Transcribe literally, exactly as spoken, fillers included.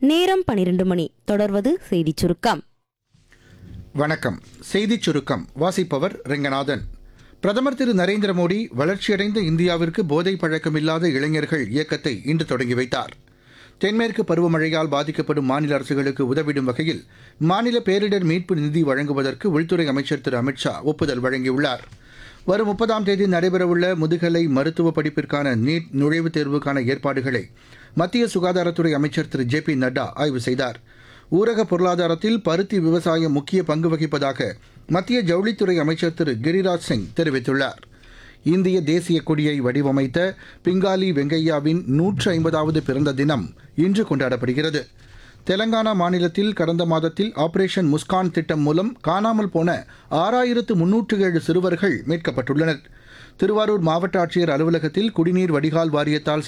நேரம் பனிரெண்டு மணி. தொடர்வது செய்திச் சுருக்கம். வணக்கம். செய்திச் சுருக்கம் வாசிப்பவர் ரெங்கநாதன். பிரதமர் திரு நரேந்திர மோடி வளர்ச்சியடைந்த இந்தியாவிற்கு போதை பழக்கமில்லாத இளைஞர்கள் இயக்கத்தை இன்று தொடங்கி வைத்தார். தென்மேற்கு பருவமழையால் பாதிக்கப்படும் மாநில அரசுகளுக்கு உதவிடும் வகையில் மாநில பேரிடர் மீட்பு நிதி வழங்குவதற்கு உள்துறை அமைச்சர் திரு அமித்ஷா ஒப்புதல் வழங்கியுள்ளார். வரும் முப்பதாம் தேதி நடைபெறவுள்ள முதுகலை மருத்துவ படிப்பிற்கான நீட் நுழைவுத் தேர்வுக்கான ஏற்பாடுகளை மத்திய சுகாதாரத்துறை அமைச்சர் திரு ஜே பி நட்டா ஆய்வு செய்தார். ஊரக பொருளாதாரத்தில் பருத்தி விவசாயம் முக்கிய பங்கு வகிப்பதாக மத்திய ஜவுளித்துறை அமைச்சர் திரு கிரிராஜ் சிங் தெரிவித்துள்ளார். இந்திய தேசிய கொடியை வடிவமைத்த பிங்காலி வெங்கையாவின் நூற்று ஐம்பதாவது பிறந்த தினம் இன்று கொண்டாடப்படுகிறது. தெலங்கானா மாநிலத்தில் கடந்த மாதத்தில் ஆபரேஷன் முஸ்கான் திட்டம் மூலம் காணாமல் போன ஆறாயிரத்து முன்னூற்று ஏழு சிறுவர்கள் மீட்கப்பட்டுள்ளனர். திருவாரூர் மாவட்ட ஆட்சியர் அலுவலகத்தில் குடிநீர் வடிகால் வாரியத்தால்